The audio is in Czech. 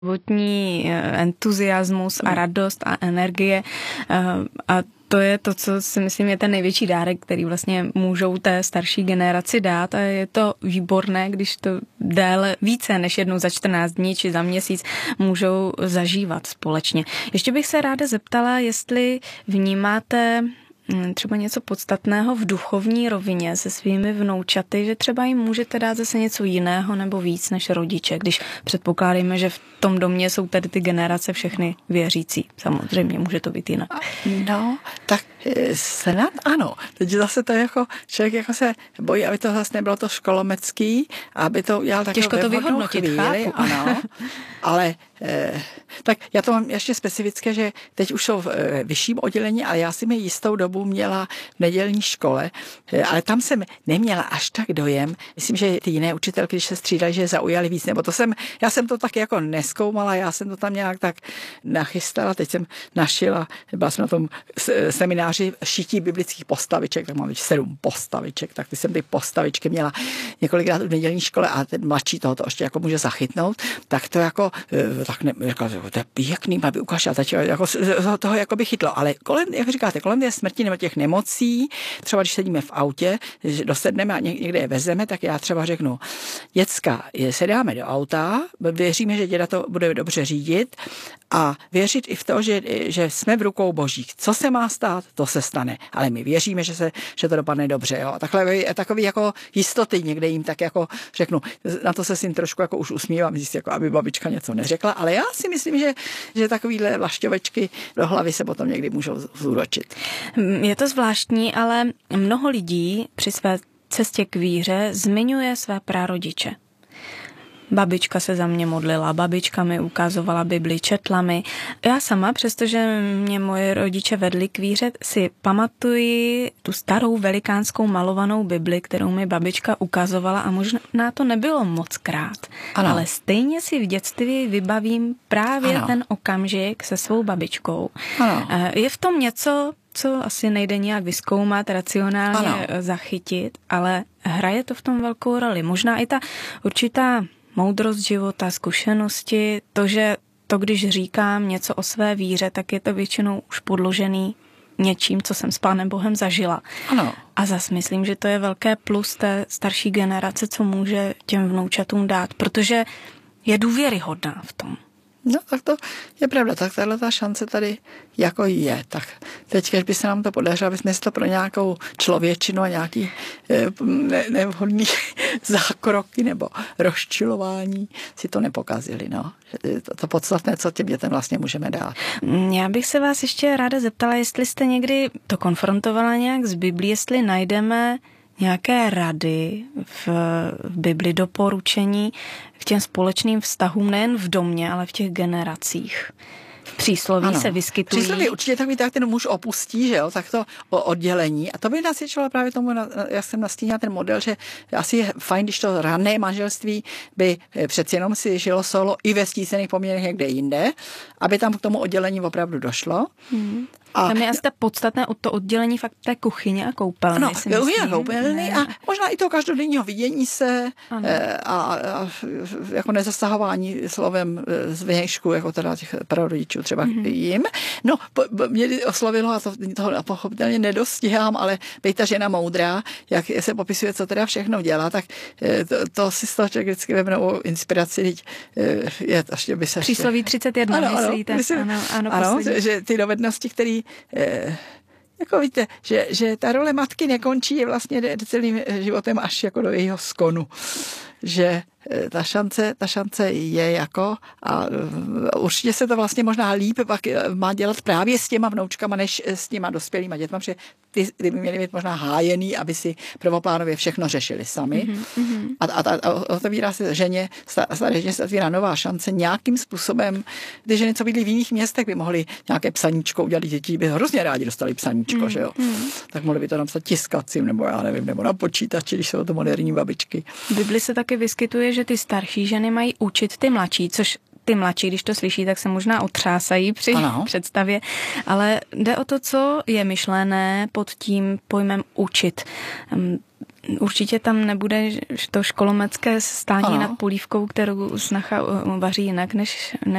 životní entuziasmus a radost a energie a to je to, co si myslím je ten největší dárek, který vlastně můžou té starší generaci dát a je to výborné, když to déle více než jednou za 14 dní či za měsíc můžou zažívat společně. Ještě bych se ráda zeptala, jestli vnímáte třeba něco podstatného v duchovní rovině se svými vnoučaty, že třeba jim můžete dát zase něco jiného nebo víc než rodiče, když předpokládáme, že v tom domě jsou tedy ty generace všechny věřící. Samozřejmě může to být jinak. No, tak snad ano. Teď zase to jako člověk jako se bojí, aby to zase nebylo to školomecký, aby to udělal takovou těžko to vyhodnotit, chvíli, chápu. ano, ale tak já to mám ještě specifické, že teď už jsou v vyšším oddělení, ale já jsem je jistou dobu měla v nedělní škole, ale tam jsem neměla až tak dojem. Myslím, že ty jiné učitelky, když se střídaly, že zaujali víc, nebo já jsem to tak jako neskoumala, já jsem to tam nějak tak nachystala, teď jsem našila, byla jsem na tom semináři šití biblických postaviček, tak mám 7 postaviček, tak jsem ty postavičky měla několikrát v nedělní škole a ten mladší toho to ještě jako může zachytnout, tak to jako tak ne, jako, to je pěkný, aby ukážel, jako toho jako by chytlo, ale kolem, jak říkáte, kolem té smrti nebo těch nemocí, třeba když sedíme v autě, dosedneme a někde je vezeme, tak já třeba řeknu, děcka, se dáme do auta, věříme, že děda to bude dobře řídit a věřit i v to, že jsme v rukou božích. Co se má stát, to se stane, ale my věříme, že to dopadne dobře. Jo. Takhle takový jako jistoty někde jim tak jako řeknu, na to se s ním trošku jako už usmívám, jako aby babička něco neřekla, ale já si myslím, že takovýhle vlašťovečky do hlavy se potom někdy můžou zúročit. Je to zvláštní, ale mnoho lidí při své cestě k víře zmiňuje své prarodiče. Babička se za mě modlila, babička mi ukazovala Bibli, četla mi. Já sama, přestože mě moje rodiče vedli k víře, si pamatuji tu starou velikánskou malovanou Bibli, kterou mi babička ukazovala a možná to nebylo mockrát. Ano. Ale stejně si v dětství vybavím právě ten okamžik se svou babičkou. Ano. Je v tom něco, co asi nejde nějak vyzkoumat, racionálně zachytit, ale hraje to v tom velkou roli. Možná i ta určitá moudrost života, zkušenosti, to, že to, když říkám něco o své víře, tak je to většinou už podložený něčím, co jsem s Pánem Bohem zažila. Ano. A zas myslím, že to je velké plus té starší generace, co může těm vnoučatům dát, protože je důvěryhodná v tom. No, tak to je pravda, tak tahle ta šance tady jako je. Tak teď, když by se nám to podařilo, aby jsme si to pro nějakou člověčinu a nějaký nevhodný zákroky nebo rozčilování si to nepokazili, no. To podstatné, co těm dětem vlastně můžeme dát. Já bych se vás ještě ráda zeptala, jestli jste někdy to konfrontovala nějak s Biblí, jestli najdeme nějaké rady v Bibli, doporučení k těm společným vztahům nejen v domě, ale v těch generacích. Přísloví se vyskytují. Přísloví určitě takový, tak ten muž opustí, že jo, tak to oddělení. A to by nasvědčilo právě tomu, jak jsem nastínila ten model, že asi je fajn, když to rané manželství by přeci jenom si žilo solo i ve stísených poměrech někde jinde, aby tam k tomu oddělení opravdu došlo. Tam je asi podstatné od to oddělení fakt té kuchyně a koupelny. No, kuchyně a koupelny a možná i toho každodenního vidění se a jako nezasahování slovem zvnějšku, jako teda těch prarodičů třeba jim. No, mě oslovilo, a to pochopitelně nedostihám, ale bej ta žena moudrá, jak se popisuje, co teda všechno dělá, tak to si z toho člověk vždycky veme novou inspiraci, teď je to ještě by se... Přísloví 31, myslíte? Ano, že ty dovednosti, které jako víte, že ta role matky nekončí je vlastně celým životem až jako do jejího skonu. Že ta šance je jako a určitě se to vlastně možná líp pak má dělat právě s těma vnoučkama, než s těma dospělýma dětma, protože ty by měly být možná hájený, aby si prvoplánově všechno řešili sami. A otevírá se ženě, staré ženě se otvírá nová šance nějakým způsobem. Ty ženy, co bydlí v jiných městech, by mohly nějaké psaníčko udělat, děti by hrozně rádi dostali psaníčko, že jo. Tak mohli by to napsat tiskacím, nebo já nevím, nebo na počítači, když jsou to moderní babičky. V Bibli se taky vyskytuje, že ty starší ženy mají učit ty mladší, což ty mladší, když to slyší, tak se možná otřásají při představě, ale jde o to, co je myšlené pod tím pojmem učit. určitě tam nebude to školometské stání nad polívkou, kterou snacha vaří jinak než